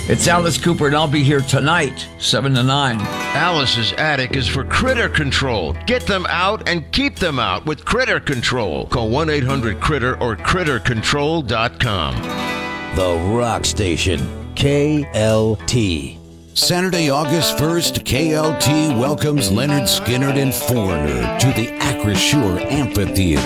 It's Alice Cooper, and I'll be here tonight, 7 to 9. Alice's Attic is for critter control. Get them out and keep them out with Critter Control. Call 1-800-CRITTER or CritterControl.com. The Rock Station, KLT. Saturday, August 1st, KLT welcomes Leonard Skinner and Foreigner to the Acrisure Amphitheater.